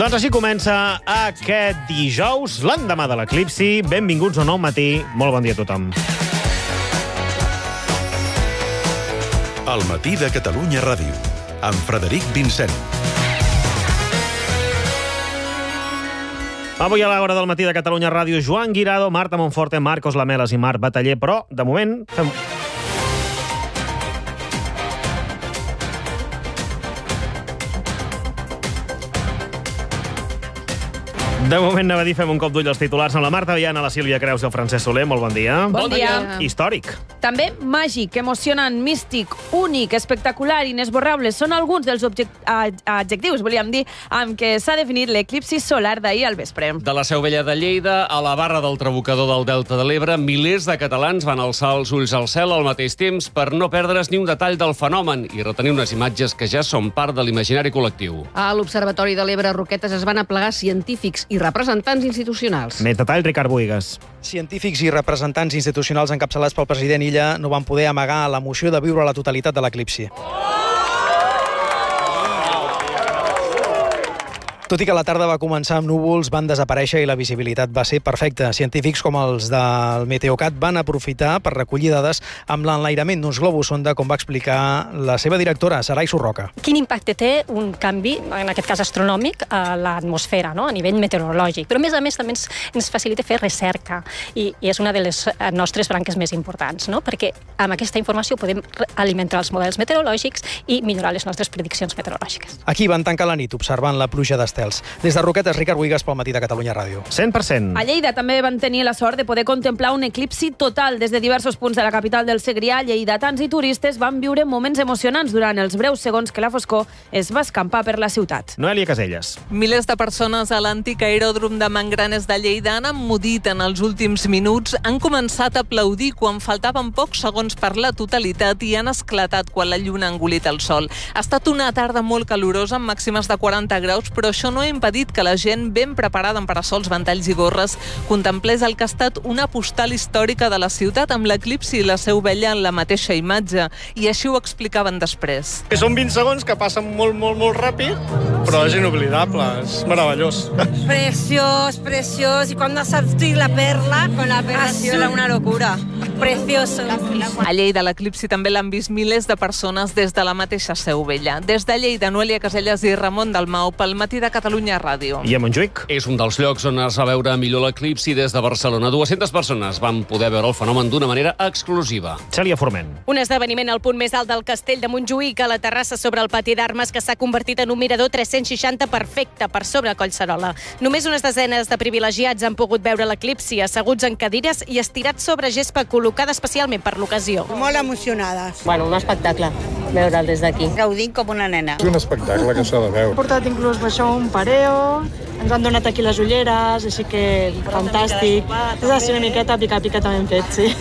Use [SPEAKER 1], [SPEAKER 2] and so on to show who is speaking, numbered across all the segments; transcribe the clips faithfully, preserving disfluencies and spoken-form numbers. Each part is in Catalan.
[SPEAKER 1] Doncs així comença aquest dijous, l'endemà de l'eclipsi. Benvinguts a un nou matí. Molt bon dia a tothom.
[SPEAKER 2] El matí de Catalunya Ràdio, amb Frederic Vincent.
[SPEAKER 1] Avui a l'hora del matí de Catalunya Ràdio, Joan Guirado, Marta Monforte, Marcos Lamelas i Marc Bataller, però, de moment, fem... De moment, anava a dir, fem un cop d'ull als titulars amb la Marta Viana, la Sílvia Creus i el Francesc Soler. Molt bon dia.
[SPEAKER 3] Bon dia.
[SPEAKER 1] Històric.
[SPEAKER 3] També màgic, emocionant, místic, únic, espectacular, inesborrable. Són alguns dels adjectius, volíem dir, amb què s'ha definit l'eclipsi solar d'ahir al vespre.
[SPEAKER 4] De la Seu Vella de Lleida a la barra del Trabucador del Delta de l'Ebre, milers de catalans van alçar els ulls al cel al mateix temps per no perdre's ni un detall del fenomen i retenir unes imatges que ja són part de l'imaginari col·lectiu.
[SPEAKER 5] A l'Observatori de l'Ebre Roquetes es van aplegar científics i representants institucionals.
[SPEAKER 1] Més detall, Ricard Buigas.
[SPEAKER 6] Científics i representants institucionals encapçalats pel president Illa no van poder amagar l'emoció de viure la totalitat de l'eclipsi. Tot i que la tarda va començar amb núvols, van desaparèixer i la visibilitat va ser perfecta. Científics com els del Meteocat van aprofitar per recollir dades amb l'enlairament d'uns globus sonda, com va explicar la seva directora, Sarai Surroca.
[SPEAKER 7] Quin impacte té un canvi, en aquest cas astronòmic, a l'atmosfera, no? A nivell meteorològic. Però, a més a més, també ens, ens facilita fer recerca i, i és una de les nostres branques més importants, no? Perquè amb aquesta informació podem alimentar els models meteorològics i millorar les nostres prediccions meteorològiques.
[SPEAKER 6] Aquí van tancar la nit observant la pluja d'estels. Des de Roquetes, Ricard Buigas pel matí de Catalunya Ràdio.
[SPEAKER 1] cent per cent.
[SPEAKER 3] A Lleida també van tenir la sort de poder contemplar un eclipsi total. Des de diversos punts de la capital del Segrià, lleidatans i turistes van viure moments emocionants durant els breus segons que la foscor es va escampar per la ciutat.
[SPEAKER 1] Noelia Caselles.
[SPEAKER 8] Milers de persones a l'antic aeròdrom de Mangranes de Lleida han emmudit en els últims minuts, han començat a aplaudir quan faltaven pocs segons per la totalitat i han esclatat quan la lluna ha engolit el sol. Ha estat una tarda molt calorosa amb màximes de quaranta graus, però això no ha impedit que la gent, ben preparada amb parasols, ventalls i gorres, contemplés al que ha estat una postal històrica de la ciutat amb l'eclipsi i la Seu Vella en la mateixa imatge. I així ho explicaven després.
[SPEAKER 9] Són vint segons que passen molt, molt, molt ràpid, però és inoblidable, és meravellós.
[SPEAKER 10] Preciós, preciós. Y cuando ha salido la perla, con la perla ha sido una locura. Precioso.
[SPEAKER 8] A Lleida l'eclipsi també l'han vist milers de persones des de la mateixa Seu Vella. Des de Lleida, Noelia Caselles i Ramon Dalmau pel matí de Catalunya Ràdio.
[SPEAKER 1] I a Montjuïc?
[SPEAKER 4] És un dels llocs on es va veure millor l'eclipsi des de Barcelona. dues-centes persones van poder veure el fenomen d'una manera exclusiva.
[SPEAKER 1] Cèlia Forment.
[SPEAKER 7] Un esdeveniment al punt més alt del castell de Montjuïc, a la terrassa sobre el pati d'armes, que s'ha convertit en un mirador tres-cents seixanta perfecte per sobre Collserola. Només unes desenes de privilegiats han pogut veure l'eclipsi, asseguts en cadires i estirats sobre gespa col·locada especialment per l'ocasió.
[SPEAKER 10] Molt emocionades.
[SPEAKER 5] Bueno, un espectacle, veure'l des d'aquí.
[SPEAKER 10] Gaudint com una nena.
[SPEAKER 9] És un espectacle que s'ha de veure.
[SPEAKER 11] Hem portat inclús això, un pareo, ens han donat aquí les ulleres, així que fantàstic. És així una miqueta pica-pica també hem fet, sí.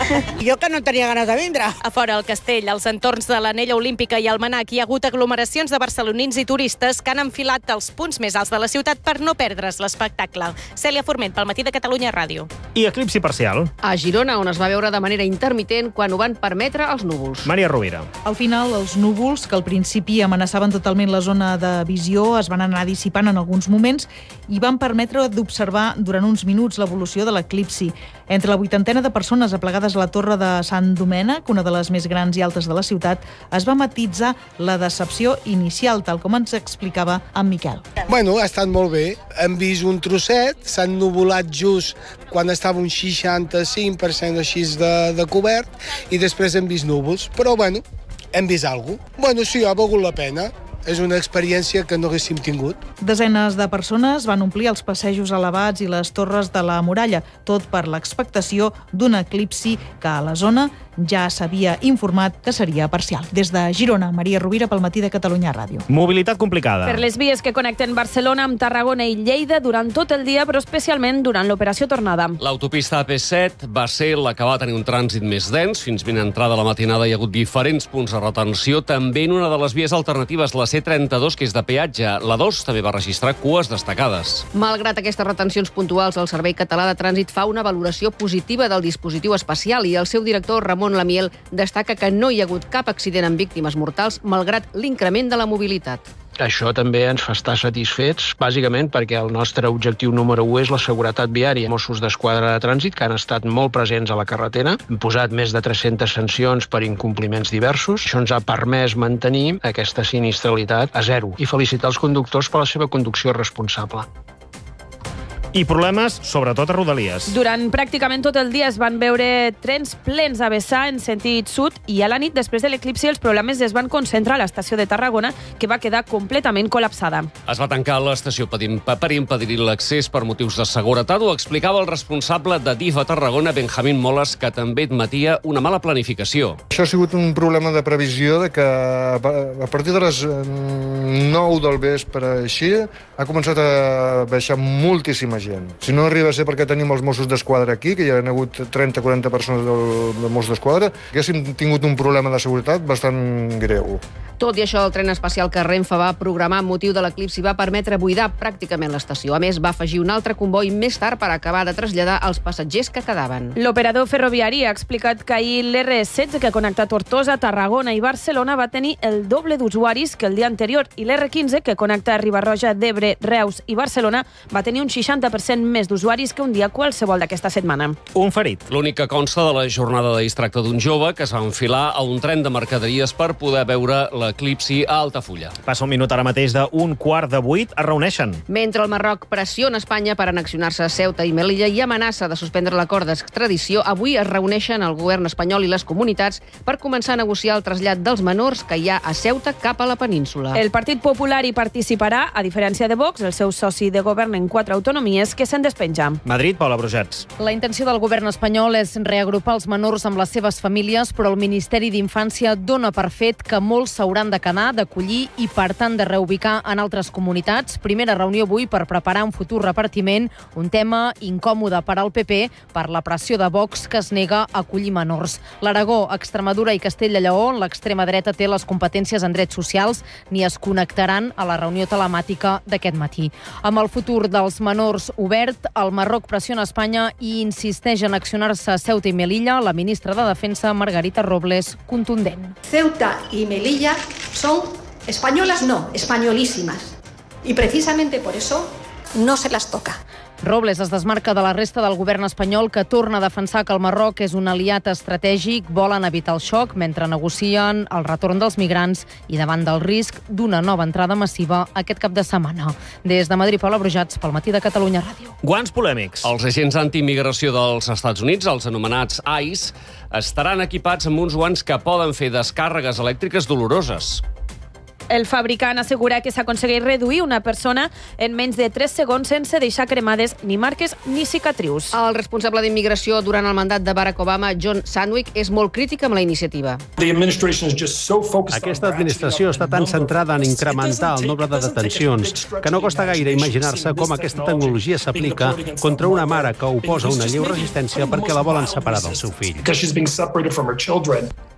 [SPEAKER 10] Jo que no tenia ganes de vindre.
[SPEAKER 7] A fora al castell, als entorns de l'Anella Olímpica i el Manac, hi ha hagut aglomeracions de barcelonins i turistes que han enfilat els punts més alts de la ciutat per no perdre's l'espectacle. Cèlia Forment, pel matí de Catalunya Ràdio.
[SPEAKER 1] I eclipsi parcial.
[SPEAKER 5] A Girona, on es va veure de manera intermitent quan ho van permetre els núvols.
[SPEAKER 1] Maria Rovira.
[SPEAKER 12] Al final, els núvols, que al principi amenaçaven totalment la zona de visió, es van anar dissipant en alguns moments i van permetre d'observar durant uns minuts l'evolució de l'eclipsi. Entre la vuitantena de persones aplegades a la torre de Sant Domènec, una de les més grans i altes de la ciutat, es va matitzar la decepció inicial, tal com ens explicava en Miquel.
[SPEAKER 13] Bueno, ha estat molt bé. Hem vist un trosset, s'han nuvolat just quan estava un seixanta-cinc per cent així de, de cobert i després hem vist núvols. Però, bueno, hem vist alguna cosa. Bueno, sí, ha valgut la pena. És una experiència que no haguéssim tingut.
[SPEAKER 12] Desenes de persones van omplir els passejos elevats i les torres de la muralla, tot per l'expectació d'un eclipsi que a la zona ja s'havia informat que seria parcial. Des de Girona, Maria Rovira pel matí de Catalunya Ràdio.
[SPEAKER 1] Mobilitat complicada.
[SPEAKER 3] Per les vies que connecten Barcelona amb Tarragona i Lleida durant tot el dia, però especialment durant l'operació tornada.
[SPEAKER 4] L'autopista A P set va ser la que va tenir un trànsit més dens. Fins ben entrada la matinada hi ha hagut diferents punts de retenció. També en una de les vies alternatives, la C trenta-dos, que és de peatge. La dos també va registrar cues destacades.
[SPEAKER 5] Malgrat aquestes retencions puntuals, el Servei Català de Trànsit fa una valoració positiva del dispositiu especial i el seu director, Ramon Lamiel, destaca que no hi ha hagut cap accident amb víctimes mortals malgrat l'increment de la mobilitat.
[SPEAKER 14] Això també ens fa estar satisfets, bàsicament perquè el nostre objectiu número u és la seguretat viària. Mossos d'Esquadra de Trànsit, que han estat molt presents a la carretera, hem posat més de tres-centes sancions per incompliments diversos. Això ens ha permès mantenir aquesta sinistralitat a zero i felicitar els conductors per la seva conducció responsable.
[SPEAKER 1] I problemes, sobretot a Rodalies.
[SPEAKER 3] Durant pràcticament tot el dia es van veure trens plens a vessar en sentit sud i a la nit, després de l'eclipsi, els problemes es van concentrar a l'estació de Tarragona, que va quedar completament col·lapsada.
[SPEAKER 4] Es va tancar l'estació per impedir l'accés per motius de seguretat. Ho explicava el responsable de D I F a Tarragona, Benjamín Moles, que també admetia una mala planificació.
[SPEAKER 15] Això ha sigut un problema de previsió de que a partir de les nou del vespre així ha començat a baixar moltíssima gent. Si no arriba a ser perquè tenim els Mossos d'Esquadra aquí, que hi ha hagut trenta a quaranta persones del, del Mossos d'Esquadra, haguéssim tingut un problema de seguretat bastant greu.
[SPEAKER 5] Tot i això, el tren especial que Renfe va programar amb motiu de l'eclipsi va permetre buidar pràcticament l'estació. A més, va afegir un altre comboi més tard per acabar de traslladar els passatgers que quedaven.
[SPEAKER 3] L'operador ferroviari ha explicat que ahir l'R setze, que connecta Tortosa, Tarragona i Barcelona, va tenir el doble d'usuaris que el dia anterior, i l'R quinze, que connecta Riba-roja, d'Ebre, Reus i Barcelona, va tenir un seixanta per cent més d'usuaris que un dia qualsevol d'aquesta setmana.
[SPEAKER 1] Un ferit.
[SPEAKER 4] L'únic que consta de la jornada de es tracta d'un jove que es va enfilar a un tren de mercaderies per poder veure l'eclipsi a Altafulla.
[SPEAKER 1] Passa un minut ara mateix d'un quart de vuit, es reuneixen.
[SPEAKER 5] Mentre el Marroc pressiona Espanya per annexionar-se a Ceuta i Melilla i amenaça de suspendre l'acord d'extradició, avui es reuneixen el govern espanyol i les comunitats per començar a negociar el trasllat dels menors que hi ha a Ceuta cap a la península.
[SPEAKER 3] El Partit Popular hi participarà, a diferència de Vox, el seu soci de govern en quatre autonomies, que se'n despenja.
[SPEAKER 1] Madrid, Paula Brujats.
[SPEAKER 16] La intenció del govern espanyol és reagrupar els menors amb les seves famílies, però el Ministeri d'Infància dona per fet que molts s'hauran de quedar, d'acollir i, per tant, de reubicar en altres comunitats. Primera reunió avui per preparar un futur repartiment, un tema incòmode per al P P per la pressió de Vox, que es nega a acollir menors. L'Aragó, Extremadura i Castella i Lleó, on l'extrema dreta té les competències en drets socials, ni es connectaran a la reunió telemàtica d'aquest matí. Amb el futur dels menors obert, el Marroc pressiona Espanya i insisteix en accionar-se a Ceuta i Melilla. La ministra de Defensa, Margarita Robles, contundent.
[SPEAKER 17] Ceuta y Melilla son españolas, no, españolísimas. Y precisamente por eso no se las toca.
[SPEAKER 16] Robles es desmarca de la resta del govern espanyol, que torna a defensar que el Marroc és un aliat estratègic, volen evitar el xoc mentre negocien el retorn dels migrants i davant del risc d'una nova entrada massiva aquest cap de setmana. Des de Madrid, Paula Brujats, pel Matí de Catalunya Ràdio.
[SPEAKER 1] Guants polèmics.
[SPEAKER 4] Els agents antiimigració dels Estats Units, els anomenats ICE, estaran equipats amb uns guants que poden fer descàrregues elèctriques doloroses.
[SPEAKER 3] El fabricant assegura que s'aconsegueix reduir una persona en menys de tres segons sense deixar cremades ni marques ni cicatrius.
[SPEAKER 5] El responsable d'immigració durant el mandat de Barack Obama, John Sandwick, és molt crític amb la iniciativa.
[SPEAKER 18] Aquesta administració està tan centrada en incrementar el nombre de detencions que no costa gaire imaginar-se com aquesta tecnologia s'aplica contra una mare que oposa una lleu resistència perquè la volen separar del seu fill.